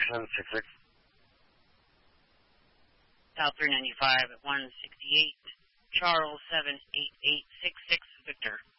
766. South 395 at 168, Charles 78866, Victor.